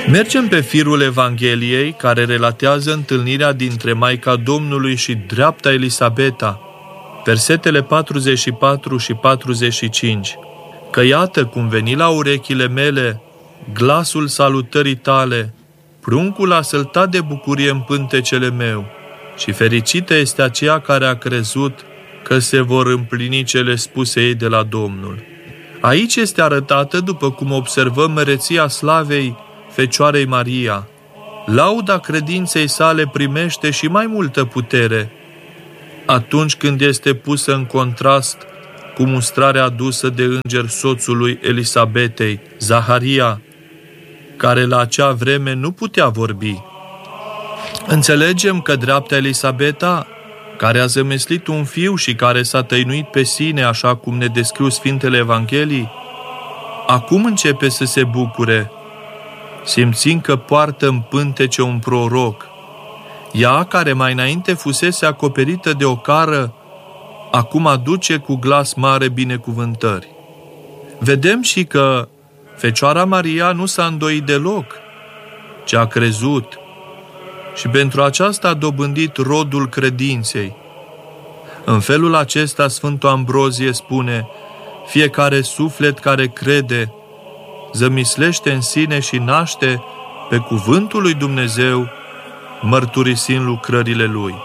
Mergem pe firul Evangheliei care relatează întâlnirea dintre Maica Domnului și dreapta Elisabeta, versetele 44 și 45. Că iată cum veni la urechile mele glasul salutării tale, pruncul a săltat de bucurie în pântecele meu, și fericită este aceea care a crezut că se vor împlini cele spuse ei de la Domnul. Aici este arătată, după cum observăm, măreția slavei Fecioarei Maria. Lauda credinței sale primește și mai multă putere atunci când este pusă în contrast cu mustrarea adusă de înger soțului Elisabetei, Zaharia, care la acea vreme nu putea vorbi. Înțelegem că dreapta Elisabeta, care a zămislit un fiu și care s-a tăinuit pe sine, așa cum ne descriu Sfintele Evanghelii, acum începe să se bucure, simțind că poartă în pântece un proroc. Ea, care mai înainte fusese acoperită de o cară, acum aduce cu glas mare binecuvântări. Vedem și că Fecioara Maria nu s-a îndoit deloc, ci a crezut și pentru aceasta a dobândit rodul credinței. În felul acesta Sfântul Ambrozie spune: fiecare suflet care crede zămislește în sine și naște pe cuvântul lui Dumnezeu, mărturisind lucrările lui.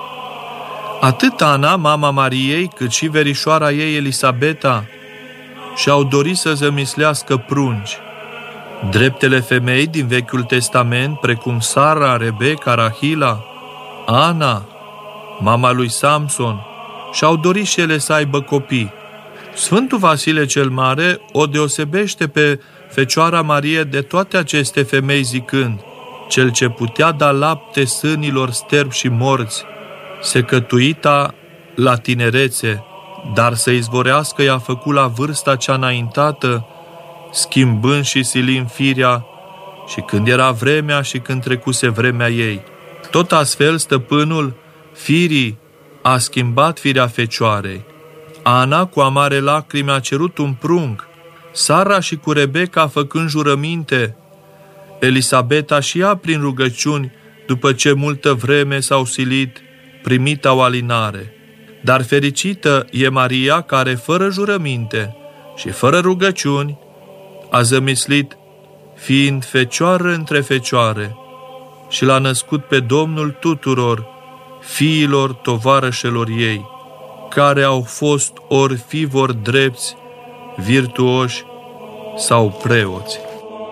Atât Ana, mama Mariei, cât și verișoara ei Elisabeta și-au dorit să zămislească prunci. Dreptele femei din Vechiul Testament, precum Sara, Rebecca, Rahila, Ana, mama lui Samson, și-au dorit și ele să aibă copii. Sfântul Vasile cel Mare o deosebește pe Fecioara Marie de toate aceste femei zicând: cel ce putea da lapte sânilor sterbi și morți, secătuita la tinerețe, dar să izvorească i-a făcut la vârsta cea înaintată, schimbând și silind firea, și când era vremea și când trecuse vremea ei. Tot astfel stăpânul firii a schimbat firea Fecioarei. Ana cu amare lacrimi a cerut un prunc, Sara și cu Rebecca făcând jurăminte, Elisabeta și ea prin rugăciuni, după ce multă vreme s-au silit, primit o alinare. Dar fericită e Maria care, fără jurăminte și fără rugăciuni, a zămislit, fiind fecioară între fecioare, și l-a născut pe Domnul tuturor fiilor tovarășelor ei, care au fost ori fi vor drepți, virtuoși sau preoți.